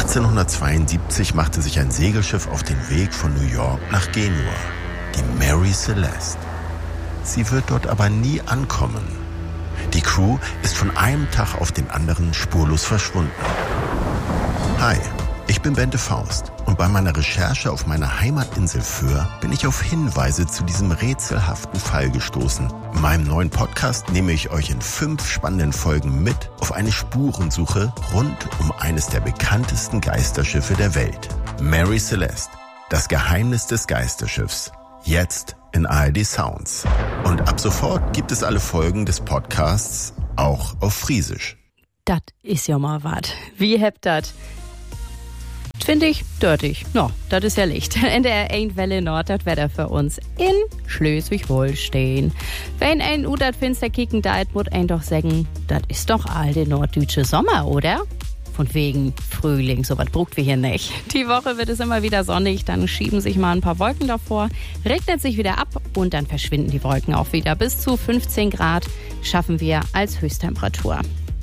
1872 machte sich ein Segelschiff auf den Weg von New York nach Genua, die Mary Celeste. Sie wird dort aber nie ankommen. Die Crew ist von einem Tag auf den anderen spurlos verschwunden. Hi, ich bin Bente Faust und bei meiner Recherche auf meiner Heimatinsel Föhr bin ich auf Hinweise zu diesem rätselhaften Fall gestoßen. In meinem neuen Podcast nehme ich euch in 5 spannenden Folgen mit auf eine Spurensuche rund um eines der bekanntesten Geisterschiffe der Welt. Mary Celeste, das Geheimnis des Geisterschiffs. Jetzt in ARD Sounds. Und ab sofort gibt es alle Folgen des Podcasts auch auf Friesisch. Das ist ja mal was. Wie habt dat? Finde ich dörtig. No, das ist ja Licht. In der Welle Nord, das Wetter für uns in Schleswig-Holstein. Wenn ein das Finster kicken deit, muss ein doch sagen, das ist doch all der norddeutsche Sommer, oder? Von wegen Frühling, sowas brucht wir hier nicht. Die Woche wird es immer wieder sonnig, dann schieben sich mal ein paar Wolken davor, regnet sich wieder ab und dann verschwinden die Wolken auch wieder. Bis zu 15 Grad schaffen wir als Höchsttemperatur.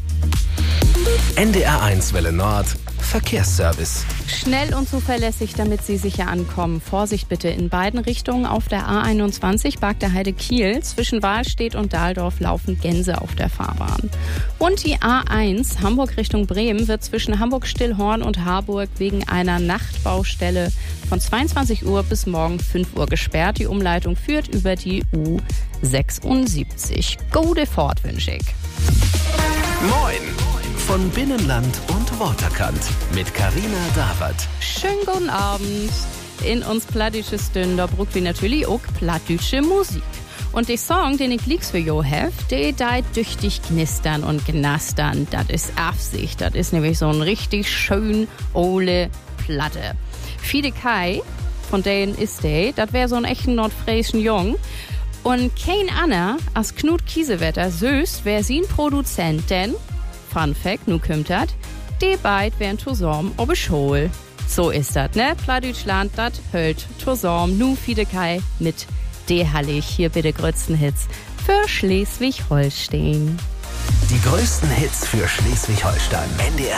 NDR1 Welle Nord Verkehrsservice. Schnell und zuverlässig, damit Sie sicher ankommen. Vorsicht bitte in beiden Richtungen auf der A21 Bargteheide Kiel. Zwischen Wahlstedt und Dahldorf laufen Gänse auf der Fahrbahn. Und die A1 Hamburg Richtung Bremen wird zwischen Hamburg-Stillhorn und Harburg wegen einer Nachtbaustelle von 22 Uhr bis morgen 5 Uhr gesperrt. Die Umleitung führt über die U76. Gute Fahrt wünsche ich. Moin! Von Binnenland und Waterkant mit Carina Dawert. Schönen guten Abend. In uns plattdeutsche Stünder brucht wir natürlich auch plattdeutsche Musik. Und der Song, den ich lieks für jo hef, der deit düchtig knistern und gnastern. Das ist Absicht. Das ist nämlich so ein richtig schön ole Platte. Fide Kai, von denen ist der, das wäre so ein echten nordfriesischen Jung. Und kein Anna als Knut Kiesewetter söst wär sie ein Produzent, denn Fun Fact, nu kümmt dat, die beid wären zusammen ob Schol. So ist dat, ne? Plattdeutschland, dat hölt zusammen, nu Fiedekai mit de Hallig. Hier bitte größten Hits für Schleswig-Holstein. Die größten Hits für Schleswig-Holstein. NDR